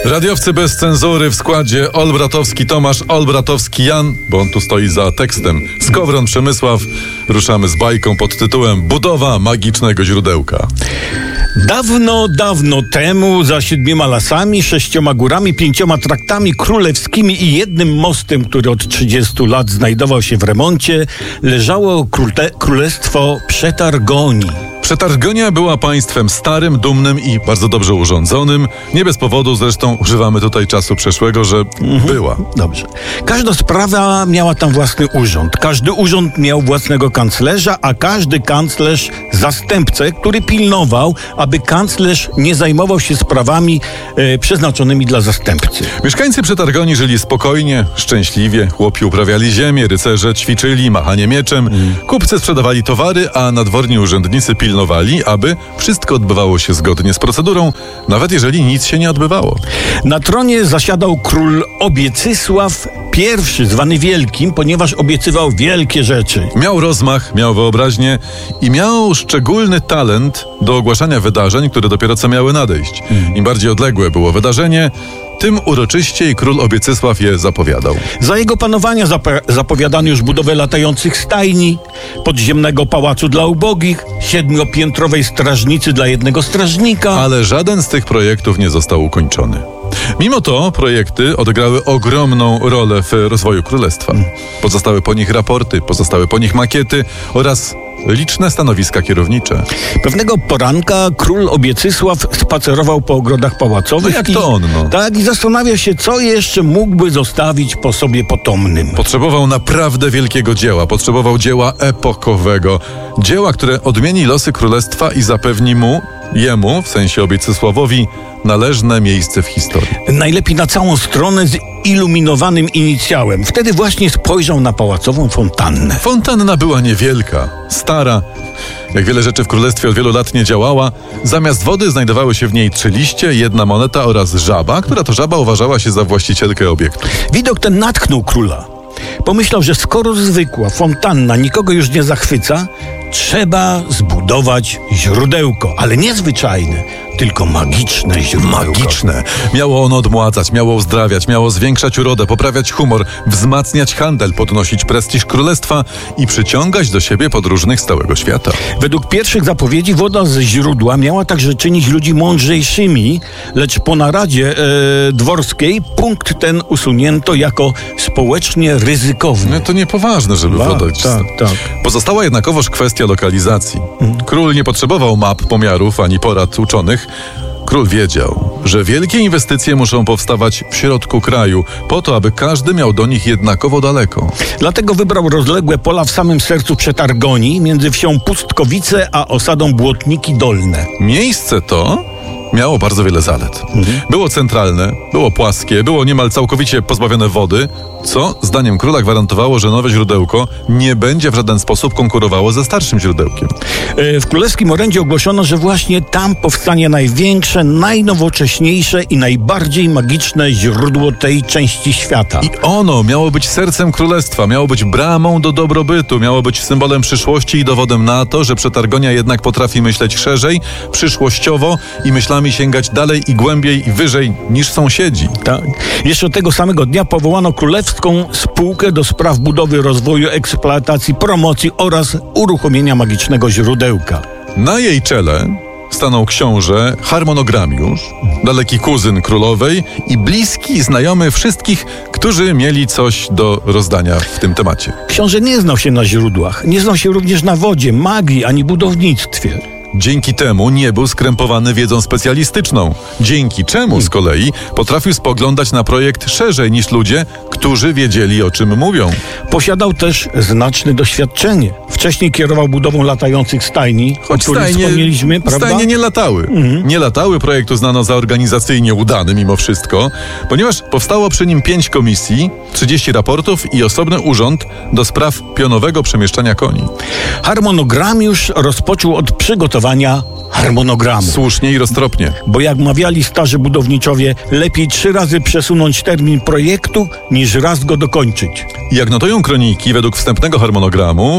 Radiowcy bez cenzury w składzie Olbratowski Tomasz, Olbratowski Jan, bo on tu stoi za tekstem. Skowron Przemysław. Ruszamy z bajką pod tytułem Budowa magicznego źródełka. Dawno, dawno temu, za 7 lasami, 6 górami, 5 traktami królewskimi i jednym mostem, który od 30 lat znajdował się w remoncie, leżało królestwo Przetargonii. Przetargonia była państwem starym, dumnym i bardzo dobrze urządzonym. Nie bez powodu zresztą używamy tutaj czasu przeszłego, że była. Dobrze. Każda sprawa miała tam własny urząd. Każdy urząd miał własnego kanclerza, a każdy kanclerz zastępcę, który pilnował, aby kanclerz nie zajmował się sprawami przeznaczonymi dla zastępcy. Mieszkańcy Przetargonii żyli spokojnie, szczęśliwie. Chłopi uprawiali ziemię, rycerze ćwiczyli machanie mieczem, kupcy sprzedawali towary, a nadworni urzędnicy pilnowali, aby wszystko odbywało się zgodnie z procedurą, nawet jeżeli nic się nie odbywało. Na tronie zasiadał król Obiecysław I, zwany Wielkim, ponieważ obiecywał wielkie rzeczy. Miał rozmach, miał wyobraźnię i miał szczególny talent do ogłaszania wydarzeń, które dopiero co miały nadejść. Im bardziej odległe było wydarzenie, tym uroczyściej król Obiecysław je zapowiadał. Za jego panowania zapowiadano już budowę latających stajni, podziemnego pałacu dla ubogich, 7-piętrowej strażnicy dla jednego strażnika. Ale żaden z tych projektów nie został ukończony. Mimo to projekty odegrały ogromną rolę w rozwoju królestwa. Pozostały po nich raporty, pozostały po nich makiety oraz liczne stanowiska kierownicze. Pewnego poranka król Obiecysław spacerował po ogrodach pałacowych. No jak to on, no. Tak, i zastanawia się, co jeszcze mógłby zostawić po sobie potomnym. Potrzebował naprawdę wielkiego dzieła. Potrzebował dzieła epokowego. Dzieła, które odmieni losy królestwa i zapewni jemu, w sensie Obiecysławowi, należne miejsce w historii. Najlepiej na całą stronę z iluminowanym inicjałem. Wtedy właśnie spojrzał na pałacową fontannę. Fontanna była niewielka, stara. Jak wiele rzeczy w królestwie od wielu lat nie działała, zamiast wody znajdowały się w niej 3 liście, 1 moneta oraz żaba, która to żaba uważała się za właścicielkę obiektu. Widok ten natchnął króla. Pomyślał, że skoro zwykła fontanna nikogo już nie zachwyca, trzeba zbudować źródełko, ale nie zwyczajne, tylko magiczne źródełko. Magiczne. Miało ono odmładzać, miało uzdrawiać, miało zwiększać urodę, poprawiać humor, wzmacniać handel, podnosić prestiż królestwa i przyciągać do siebie podróżnych z całego świata. Według pierwszych zapowiedzi woda ze źródła miała także czynić ludzi mądrzejszymi, lecz po naradzie dworskiej punkt ten usunięto jako społecznie ryzykowny. No to niepoważne, żeby woda... Tak. Pozostała jednakowoż kwestia lokalizacji. Król nie potrzebował map, pomiarów ani porad uczonych. Król wiedział, że wielkie inwestycje muszą powstawać w środku kraju, po to, aby każdy miał do nich jednakowo daleko. Dlatego wybrał rozległe pola w samym sercu Przetargonii, między wsią Pustkowice a osadą Błotniki Dolne. Miejsce to miało bardzo wiele zalet. Było centralne, było płaskie, było niemal całkowicie pozbawione wody, co zdaniem króla gwarantowało, że nowe źródełko nie będzie w żaden sposób konkurowało ze starszym źródełkiem. W królewskim orędzie ogłoszono, że właśnie tam powstanie największe, najnowocześniejsze i najbardziej magiczne źródło tej części świata. I ono miało być sercem królestwa, miało być bramą do dobrobytu, miało być symbolem przyszłości i dowodem na to, że Przetargonia jednak potrafi myśleć szerzej, przyszłościowo i myślami sięgać dalej i głębiej i wyżej niż sąsiedzi. Tak. Jeszcze tego samego dnia powołano królewską spółkę do spraw budowy, rozwoju, eksploatacji, promocji oraz uruchomienia magicznego źródełka. Na jej czele stanął książę Harmonogramiusz, daleki kuzyn królowej i bliski znajomy wszystkich, którzy mieli coś do rozdania w tym temacie. Książę nie znał się na źródłach, nie znał się również na wodzie, magii ani budownictwie. Dzięki temu nie był skrępowany wiedzą specjalistyczną, dzięki czemu z kolei potrafił spoglądać na projekt szerzej niż ludzie, którzy wiedzieli, o czym mówią. Posiadał też znaczne doświadczenie. Wcześniej kierował budową latających stajni, o których wspomnieliśmy, prawda? Stajnie nie latały. Nie latały, projekt uznano za organizacyjnie udany mimo wszystko, ponieważ powstało przy nim 5 komisji, 30 raportów i osobny urząd do spraw pionowego przemieszczania koni. Harmonogramiusz rozpoczął od przygotowania harmonogramu. Słusznie i roztropnie. Bo jak mawiali starzy budowniczowie, lepiej 3 razy przesunąć termin projektu, niż raz go dokończyć. Jak notują kroniki, według wstępnego harmonogramu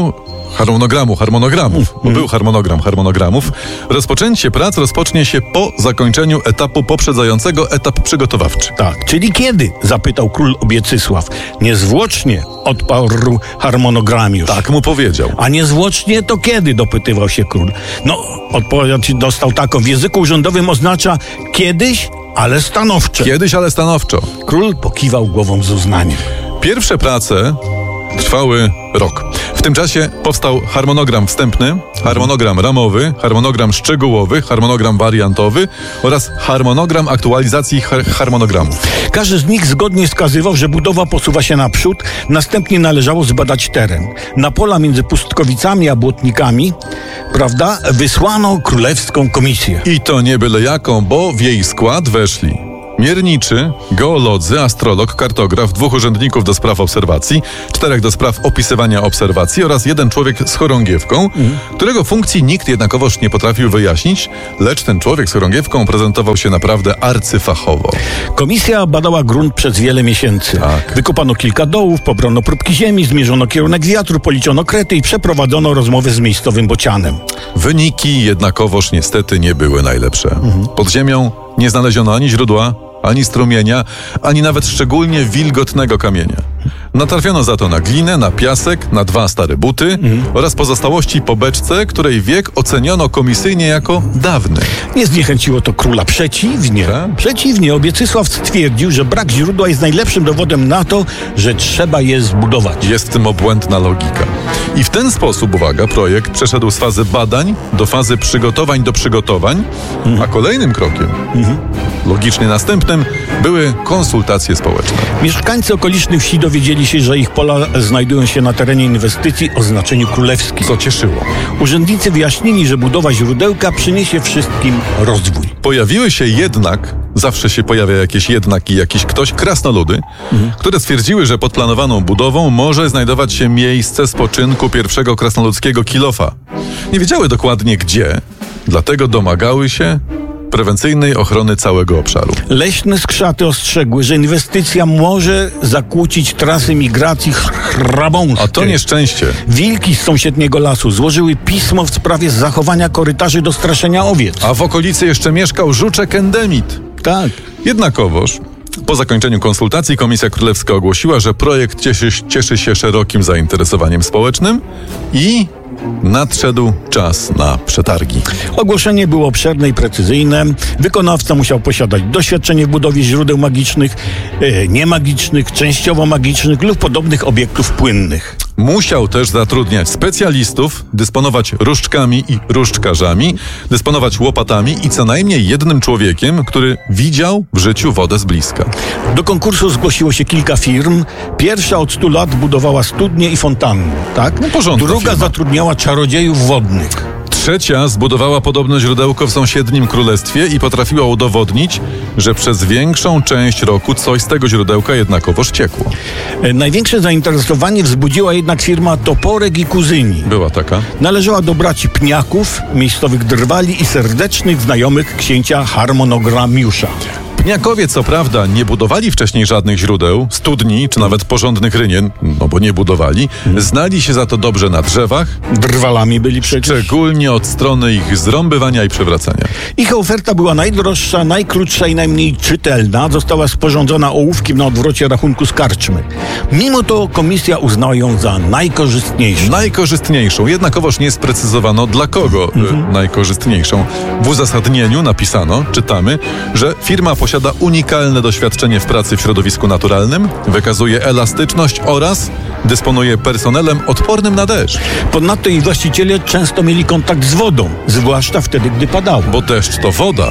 harmonogramów, bo był harmonogramów, rozpoczęcie prac rozpocznie się po zakończeniu etapu poprzedzającego etap przygotowawczy. Tak, czyli kiedy? Zapytał król Obiecysław. Niezwłocznie, odparł harmonogramiusz. Tak mu powiedział. A niezwłocznie to kiedy? Dopytywał się król. No, odpowiedź dostał taką. W języku urzędowym oznacza kiedyś, ale stanowczo. Kiedyś, ale stanowczo. Król pokiwał głową z uznaniem. Pierwsze prace trwały rok. W tym czasie powstał harmonogram wstępny, harmonogram ramowy, harmonogram szczegółowy, harmonogram wariantowy oraz harmonogram aktualizacji harmonogramu. Każdy z nich zgodnie wskazywał, że budowa posuwa się naprzód, następnie należało zbadać teren. Na pola między Pustkowicami a Błotnikami, prawda, wysłano królewską komisję. I to nie byle jaką, bo w jej skład weszli mierniczy, geolodzy, astrolog, kartograf, 2 urzędników do spraw obserwacji, 4 do spraw opisywania obserwacji oraz 1 człowiek z chorągiewką, którego funkcji nikt jednakowoż nie potrafił wyjaśnić, lecz ten człowiek z chorągiewką prezentował się naprawdę arcyfachowo. Komisja badała grunt przez wiele miesięcy. Tak. Wykopano kilka dołów, pobrano próbki ziemi, zmierzono kierunek wiatru, policzono krety i przeprowadzono rozmowy z miejscowym bocianem. Wyniki jednakowoż niestety nie były najlepsze. Pod ziemią nie znaleziono ani źródła, ani strumienia, ani nawet szczególnie wilgotnego kamienia. Natrafiono za to na glinę, na piasek, na 2 stare buty oraz pozostałości po beczce, której wiek oceniono komisyjnie jako dawny. Nie zniechęciło to króla. Przeciwnie. Tak? Przeciwnie, Obiecysław stwierdził, że brak źródła jest najlepszym dowodem na to, że trzeba je zbudować. Jest w tym obłędna logika. I w ten sposób, uwaga, projekt przeszedł z fazy badań do fazy przygotowań do przygotowań, a kolejnym krokiem, logicznie następnym, były konsultacje społeczne. Mieszkańcy okolicznych wsi dowiedzieli się, że ich pola znajdują się na terenie inwestycji o znaczeniu królewskim. Co cieszyło. Urzędnicy wyjaśnili, że budowa źródełka przyniesie wszystkim rozwój. Pojawiły się jednak, zawsze się pojawia jakieś jednak i jakiś ktoś, krasnoludy, które stwierdziły, że pod planowaną budową może znajdować się miejsce spoczynku pierwszego krasnoludzkiego kilofa. Nie wiedziały dokładnie gdzie, dlatego domagały się prewencyjnej ochrony całego obszaru. Leśne skrzaty ostrzegły, że inwestycja może zakłócić trasy migracji chrabąszczej. A to nieszczęście. Wilki z sąsiedniego lasu złożyły pismo w sprawie zachowania korytarzy do straszenia owiec. A w okolicy jeszcze mieszkał żuczek endemit. Tak. Jednakowoż, po zakończeniu konsultacji Komisja Królewska ogłosiła, że projekt cieszy się szerokim zainteresowaniem społecznym i nadszedł czas na przetargi. Ogłoszenie było obszerne i precyzyjne. Wykonawca musiał posiadać doświadczenie w budowie źródeł magicznych, niemagicznych, częściowo magicznych lub podobnych obiektów płynnych. Musiał też zatrudniać specjalistów, dysponować różdżkami i różdżkarzami, dysponować łopatami i co najmniej 1 człowiekiem, który widział w życiu wodę z bliska. Do konkursu zgłosiło się kilka firm. Pierwsza od 100 lat budowała studnie i fontanny, tak? No, porządna Druga firma. zatrudniała czarodziejów wodnych. Trzecia zbudowała podobne źródełko w sąsiednim królestwie i potrafiła udowodnić, że przez większą część roku coś z tego źródełka jednakowoż ciekło. Największe zainteresowanie wzbudziła jednak firma Toporek i Kuzyni. Była taka. Należała do braci Pniaków, miejscowych drwali i serdecznych znajomych księcia harmonogramiusza. Pniakowie co prawda nie budowali wcześniej żadnych źródeł, studni czy nawet porządnych rynien, no bo nie budowali, znali się za to dobrze na drzewach, Drwalami byli przecież. szczególnie od strony ich zrąbywania i przewracania. Ich oferta była najdroższa, najkrótsza i najmniej czytelna. Została sporządzona ołówkiem na odwrocie rachunku z karczmy. Mimo to komisja uznała ją za najkorzystniejszą. Najkorzystniejszą, jednakowoż nie sprecyzowano dla kogo najkorzystniejszą. W uzasadnieniu napisano, czytamy, że firma posiada unikalne doświadczenie w pracy w środowisku naturalnym, wykazuje elastyczność oraz dysponuje personelem odpornym na deszcz. Ponadto jej właściciele często mieli kontakt z wodą, zwłaszcza wtedy, gdy padało. Bo deszcz to woda.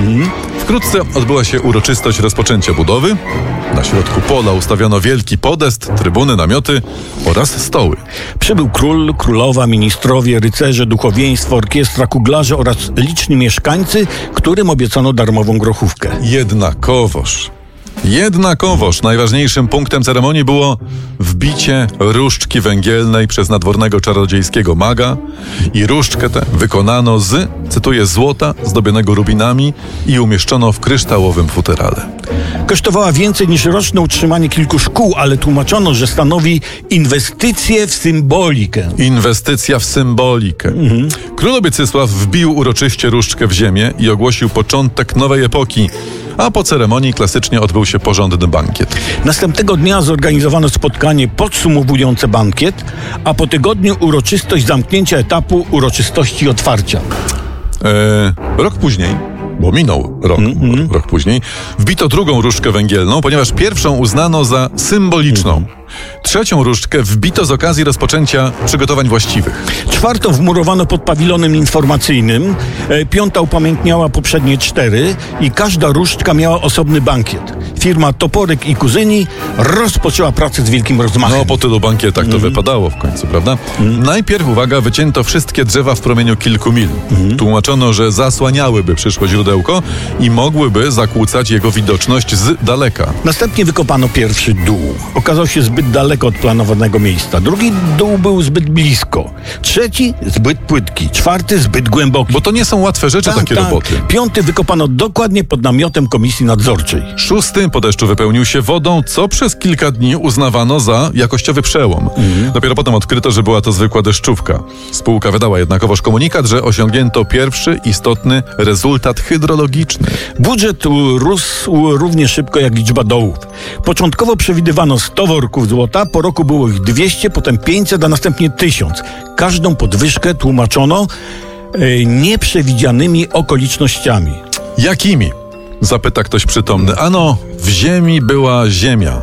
Wkrótce odbyła się uroczystość rozpoczęcia budowy. Na środku pola ustawiono wielki podest, trybuny, namioty oraz stoły. Przybył król, królowa, ministrowie, rycerze, duchowieństwo, orkiestra, kuglarze oraz liczni mieszkańcy, którym obiecano darmową grochówkę. Jednakowoż Jednakowoż najważniejszym punktem ceremonii było wbicie różdżki węgielnej przez nadwornego czarodziejskiego maga i różdżkę tę wykonano z, cytuję, złota zdobionego rubinami i umieszczono w kryształowym futerale. Kosztowała więcej niż roczne utrzymanie kilku szkół, ale tłumaczono, że stanowi inwestycję w symbolikę. Inwestycja w symbolikę. Król Obiecysław wbił uroczyście różdżkę w ziemię i ogłosił początek nowej epoki, a po ceremonii klasycznie odbył się porządny bankiet. Następnego dnia zorganizowano spotkanie podsumowujące bankiet, a po tygodniu uroczystość zamknięcia etapu uroczystości otwarcia. Rok później, bo minął rok później, wbito drugą różdżkę węgielną, ponieważ pierwszą uznano za symboliczną. Trzecią różdżkę wbito z okazji rozpoczęcia przygotowań właściwych. Czwartą wmurowano pod pawilonem informacyjnym, piąta upamiętniała poprzednie 4 i każda różdżka miała osobny bankiet. Firma Toporek i Kuzyni rozpoczęła pracę z wielkim rozmachem. No, po tylu bankietach to wypadało w końcu, prawda? Najpierw, uwaga, wycięto wszystkie drzewa w promieniu kilku mil. Tłumaczono, że zasłaniałyby przyszłe źródełko i mogłyby zakłócać jego widoczność z daleka. Następnie wykopano pierwszy dół. Okazał się zbyt daleko od planowanego miejsca. Drugi dół był zbyt blisko. Trzeci zbyt płytki. Czwarty zbyt głęboki. Bo to nie są łatwe rzeczy, takie roboty. Piąty wykopano dokładnie pod namiotem komisji nadzorczej. Szósty po deszczu wypełnił się wodą, co przez kilka dni uznawano za jakościowy przełom. Dopiero potem odkryto, że była to zwykła deszczówka. Spółka wydała jednakowoż komunikat, że osiągnięto pierwszy istotny rezultat hydrologiczny. Budżet rósł równie szybko jak liczba dołów. Początkowo przewidywano 100 worków złota, po roku było ich 200, potem 500, a następnie 1000. Każdą podwyżkę tłumaczono nieprzewidzianymi okolicznościami. Jakimi? Zapyta ktoś przytomny. Ano, w ziemi była ziemia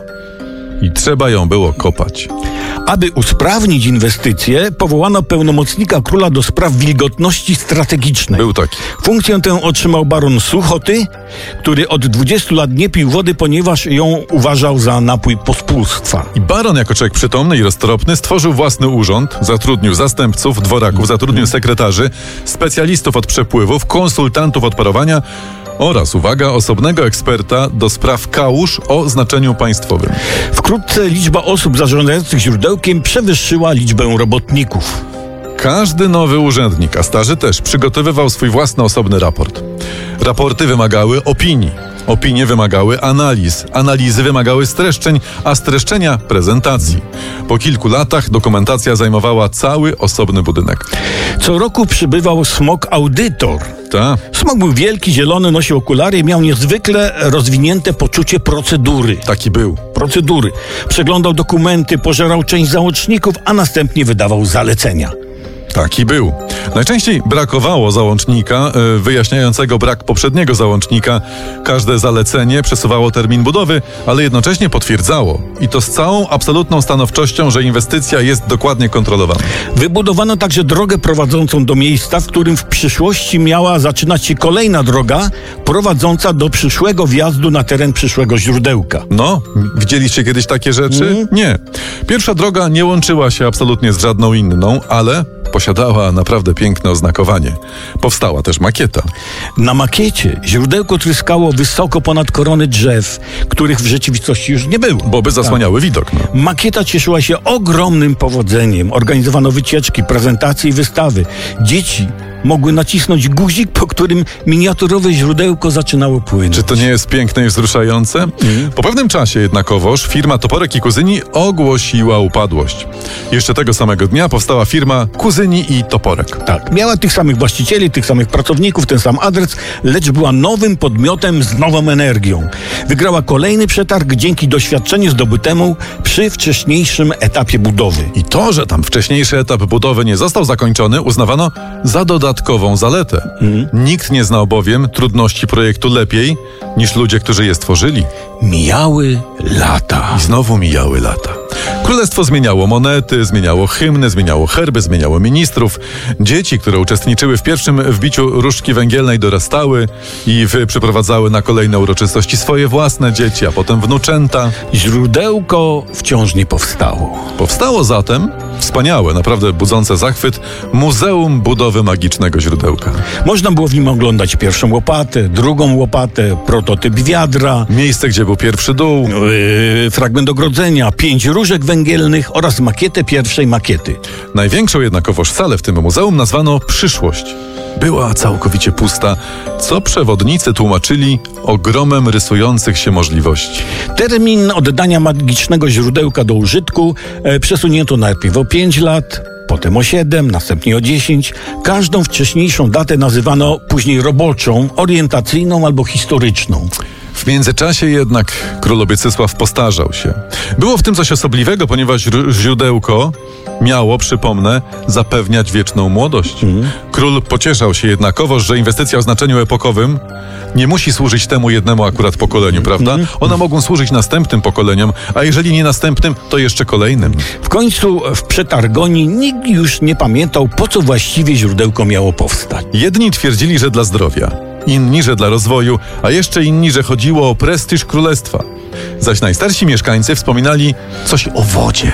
i trzeba ją było kopać. Aby usprawnić inwestycje, powołano pełnomocnika króla do spraw wilgotności strategicznej. Był taki. Funkcję tę otrzymał baron Suchoty, który od 20 lat nie pił wody, ponieważ ją uważał za napój pospólstwa. I baron, jako człowiek przytomny i roztropny, stworzył własny urząd, zatrudnił zastępców, dworaków, zatrudnił sekretarzy, specjalistów od przepływów, konsultantów od parowania oraz, uwaga, osobnego eksperta do spraw kałuż o znaczeniu państwowym. Wkrótce liczba osób zarządzających źródełkiem przewyższyła liczbę robotników. Każdy nowy urzędnik, a starzy też, przygotowywał swój własny osobny raport. Raporty wymagały opinii. Opinie wymagały analiz. Analizy wymagały streszczeń, a streszczenia prezentacji. Po kilku latach dokumentacja zajmowała cały osobny budynek. Co roku przybywał smok audytor. Ta. Smok był wielki, zielony, nosił okulary i miał niezwykle rozwinięte poczucie procedury. Taki był. Procedury. Przeglądał dokumenty, pożerał część załączników, a następnie wydawał zalecenia. Taki był. Najczęściej brakowało załącznika wyjaśniającego brak poprzedniego załącznika. Każde zalecenie przesuwało termin budowy, ale jednocześnie potwierdzało, i to z całą absolutną stanowczością, że inwestycja jest dokładnie kontrolowana. Wybudowano także drogę prowadzącą do miejsca, w którym w przyszłości miała zaczynać się kolejna droga prowadząca do przyszłego wjazdu na teren przyszłego źródełka. No, widzieliście kiedyś takie rzeczy? Nie. Pierwsza droga nie łączyła się absolutnie z żadną inną, ale posiadała naprawdę piękne oznakowanie. Powstała też makieta. Na makiecie źródełko tryskało wysoko ponad korony drzew, których w rzeczywistości już nie było. Bo by zasłaniały widok. No. Makieta cieszyła się ogromnym powodzeniem. Organizowano wycieczki, prezentacje i wystawy. Dzieci mogły nacisnąć guzik, po którym miniaturowe źródełko zaczynało płynąć. Czy to nie jest piękne i wzruszające? Po pewnym czasie jednakowoż firma Toporek i Kuzyni ogłosiła upadłość. Jeszcze tego samego dnia powstała firma Kuzyni i Toporek. Tak, miała tych samych właścicieli, tych samych pracowników, ten sam adres, lecz była nowym podmiotem z nową energią. Wygrała kolejny przetarg dzięki doświadczeniu zdobytemu przy wcześniejszym etapie budowy. I to, że tam wcześniejszy etap budowy nie został zakończony, uznawano za dodatkową zaletę. Nikt nie znał bowiem trudności projektu lepiej niż ludzie, którzy je stworzyli. Mijały lata. I znowu mijały lata. Królestwo zmieniało monety, zmieniało hymny, zmieniało herby, zmieniało ministrów. Dzieci, które uczestniczyły w pierwszym wbiciu różdżki węgielnej, dorastały i przyprowadzały na kolejne uroczystości swoje własne dzieci, a potem wnuczęta. Źródełko wciąż nie powstało. Powstało zatem Wspaniałe, naprawdę budzące zachwyt Muzeum Budowy Magicznego Źródełka. Można było w nim oglądać pierwszą łopatę, drugą łopatę, prototyp wiadra, Miejsce, gdzie był pierwszy dół. fragment ogrodzenia, 5 różek węgielnych oraz makietę pierwszej makiety. Największą jednakowoż salę w tym muzeum nazwano Przyszłość. Była całkowicie pusta, co przewodnicy tłumaczyli ogromem rysujących się możliwości. Termin oddania magicznego źródełka do użytku przesunięto najpierw o 5 lat, potem o 7, następnie o 10. Każdą wcześniejszą datę nazywano później roboczą, orientacyjną albo historyczną. W międzyczasie jednak król Obiecysław postarzał się. Było w tym coś osobliwego, ponieważ źródełko miało, przypomnę, zapewniać wieczną młodość. Król pocieszał się jednakowoż, że inwestycja o znaczeniu epokowym nie musi służyć temu jednemu akurat pokoleniu, prawda? One mogą służyć następnym pokoleniom, a jeżeli nie następnym, to jeszcze kolejnym. W końcu w przetargonii nikt już nie pamiętał, po co właściwie źródełko miało powstać. Jedni twierdzili, że dla zdrowia, inni, że dla rozwoju, a jeszcze inni, że chodziło o prestiż królestwa. Zaś najstarsi mieszkańcy wspominali coś o wodzie.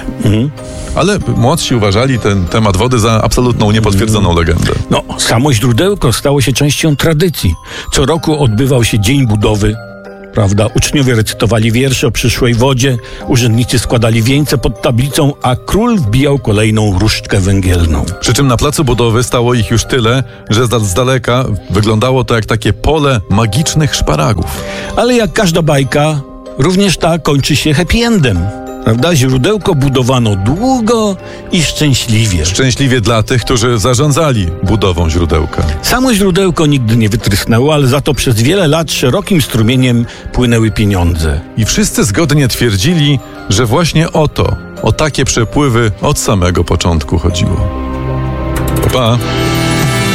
Ale młodsi uważali ten temat wody za absolutną, niepotwierdzoną legendę. No, samo źródełko stało się częścią tradycji. Co roku odbywał się Dzień Budowy, prawda? Uczniowie recytowali wiersze o przyszłej wodzie, urzędnicy składali wieńce pod tablicą, a król wbijał kolejną różdżkę węgielną. Przy czym na placu budowy stało ich już tyle, że z daleka wyglądało to jak takie pole magicznych szparagów. Ale jak każda bajka, również ta kończy się happy endem. Prawda? Źródełko budowano długo i szczęśliwie. Szczęśliwie dla tych, którzy zarządzali budową źródełka. Samo źródełko nigdy nie wytrysnęło, ale za to przez wiele lat szerokim strumieniem płynęły pieniądze. I wszyscy zgodnie twierdzili, że właśnie o takie przepływy od samego początku chodziło. Pa!